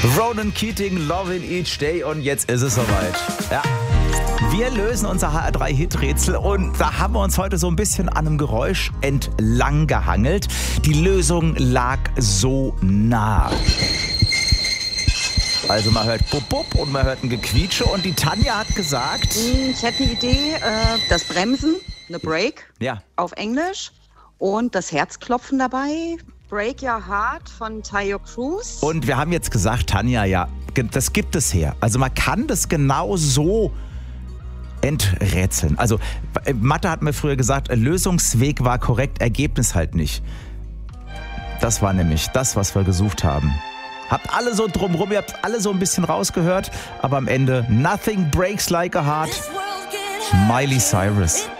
Ronan Keating, Lovin' Each Day und jetzt ist es soweit. Ja. Wir lösen unser HR3-Hit-Rätsel und da haben wir uns heute so ein bisschen an einem Geräusch entlang gehangelt. Die Lösung lag so nah. Also man hört Bub Bub und man hört ein Gequietsche und die Tanja hat gesagt... Ich hätte eine Idee, das Bremsen, eine Break auf Englisch und das Herzklopfen dabei. Break Your Heart von Tayo Cruz. Und wir haben jetzt gesagt, Tanja, ja, das gibt es her. Also man kann das genau so enträtseln. Also Mathe hat mir früher gesagt, Lösungsweg war korrekt, Ergebnis halt nicht. Das war nämlich das, was wir gesucht haben. Habt alle so drumrum, ihr habt alle so ein bisschen rausgehört, aber am Ende Nothing Breaks Like a Heart. Miley Cyrus.